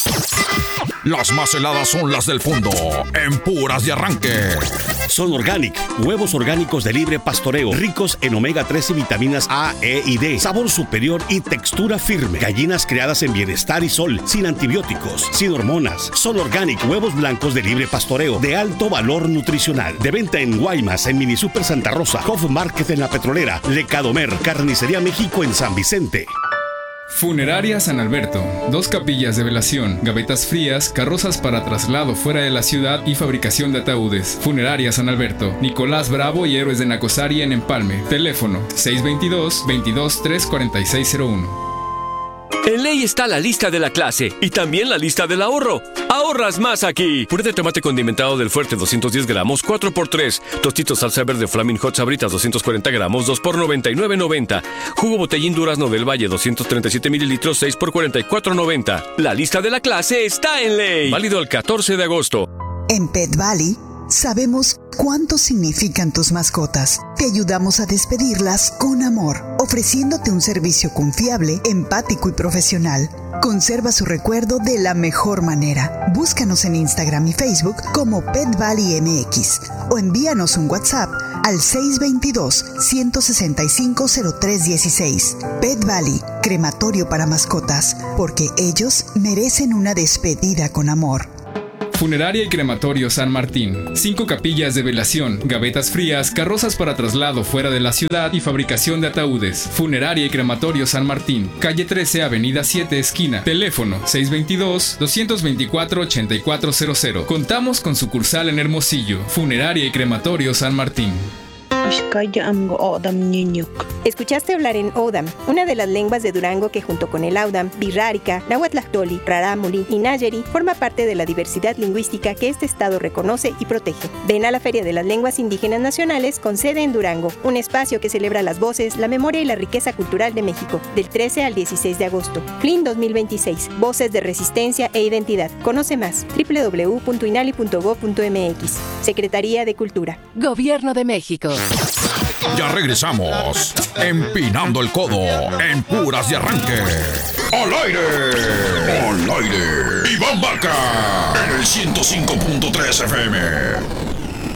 Las más heladas son las del fondo, en puras de arranque. Son Organic, huevos orgánicos de libre pastoreo, ricos en omega 3 y vitaminas A, E y D, sabor superior y textura firme. Gallinas criadas en bienestar y sol, sin antibióticos, sin hormonas. Son Organic, huevos blancos de libre pastoreo, de alto valor nutricional. De venta en Guaymas, en Mini Super Santa Rosa, Hof Market en La Petrolera, Lecadomer, Carnicería México en San Vicente. Funeraria San Alberto. 2 capillas de velación, gavetas frías, carrozas para traslado fuera de la ciudad y fabricación de ataúdes. Funeraria San Alberto. Nicolás Bravo y Héroes de Nacosari en Empalme. Teléfono 622-223-4601. En Ley está la lista de la clase y también la lista del ahorro. ¡Ahorras más aquí! Puré de tomate condimentado del Fuerte 210 gramos, 4x3. Tostitos salsa verde Flaming Hot Sabritas 240 gramos, 2 por $99.90. Jugo Botellín Durazno del Valle 237 mililitros, 6 por $44.90. La lista de la clase está en Ley. Válido el 14 de agosto. En Pet Valley sabemos cuánto significan tus mascotas. Te ayudamos a despedirlas con amor, ofreciéndote un servicio confiable, empático y profesional. Conserva su recuerdo de la mejor manera. Búscanos en Instagram y Facebook como Pet Valley MX o envíanos un WhatsApp al 622-165-0316. Pet Valley, crematorio para mascotas, porque ellos merecen una despedida con amor. Funeraria y Crematorio San Martín. 5 capillas de velación, gavetas frías, carrozas para traslado fuera de la ciudad y fabricación de ataúdes. Funeraria y Crematorio San Martín. Calle 13, Avenida 7, esquina. Teléfono 622-224-8400. Contamos con sucursal en Hermosillo. Funeraria y Crematorio San Martín. Escuchaste hablar en O'odham, una de las lenguas de Durango que junto con el Audam, Birrárica, Nahuatlactoli, Rarámuri y Nayeri forma parte de la diversidad lingüística que este estado reconoce y protege. Ven a la Feria de las Lenguas Indígenas Nacionales con sede en Durango, un espacio que celebra las voces, la memoria y la riqueza cultural de México, del 13 al 16 de agosto. FLIN 2026, Voces de Resistencia e Identidad. Conoce más, www.inali.gov.mx. Secretaría de Cultura. Gobierno de México. Ya regresamos, empinando el codo, en puras de arranque. ¡Al aire! ¡Al aire! ¡Iván Vaca! En el 105.3 FM.